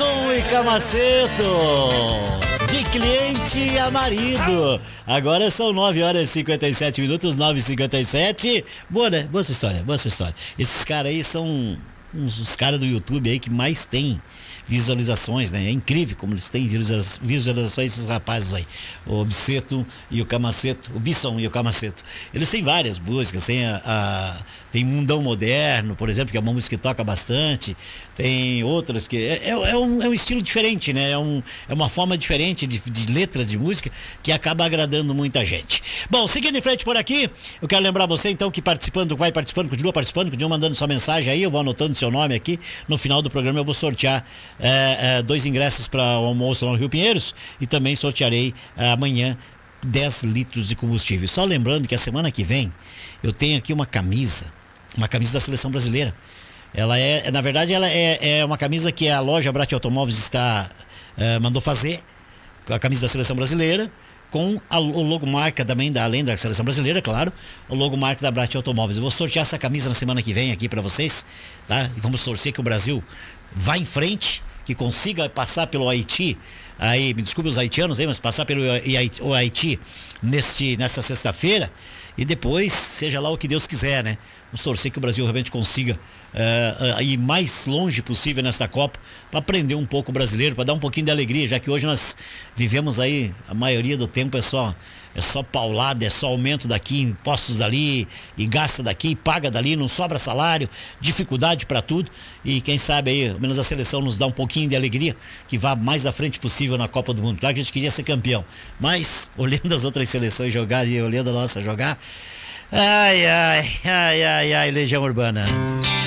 Bisson e Camaceto, de cliente a marido. Agora são 9h57, 9h57. Boa, né? Boa essa história, boa essa história. Esses caras aí são os caras do YouTube aí que mais tem visualizações, né? É incrível como eles têm visualizações, esses rapazes aí. O Bisseto e o Camaceto, o Bisson e o Camaceto. Eles têm várias músicas, tem Mundão Moderno, por exemplo, que é uma música que toca bastante. Tem outras que... É um estilo diferente, né? É uma forma diferente de letras de música que acaba agradando muita gente. Bom, seguindo em frente por aqui, eu quero lembrar você então que vai participando, continua mandando sua mensagem aí, eu vou anotando seu nome aqui. No final do programa eu vou sortear 2 ingressos para o almoço lá no Rio Pinheiros e também sortearei amanhã 10 litros de combustível. Só lembrando que a semana que vem eu tenho aqui uma camisa da Seleção Brasileira. Na verdade, ela é uma camisa que a loja Brat Automóveis mandou fazer, a camisa da Seleção Brasileira, com o logomarca também, além da Seleção Brasileira, claro, o logomarca da Brat Automóveis. Eu vou sortear essa camisa na semana que vem aqui para vocês, tá? E vamos torcer que o Brasil vá em frente, que consiga passar pelo Haiti, aí, me desculpe os haitianos aí, mas passar pelo Haiti nesta sexta-feira, e depois, seja lá o que Deus quiser, né? Vamos torcer que o Brasil realmente consiga ir mais longe possível nesta Copa, para aprender um pouco o brasileiro, para dar um pouquinho de alegria, já que hoje nós vivemos aí, a maioria do tempo é só paulada, é só aumento daqui, impostos dali, e gasta daqui, e paga dali, não sobra salário, dificuldade para tudo, e quem sabe aí, ao menos a seleção nos dá um pouquinho de alegria, que vá mais à frente possível na Copa do Mundo. Claro que a gente queria ser campeão, mas olhando as outras seleções jogar e olhando a nossa jogar, ai, Legião Urbana.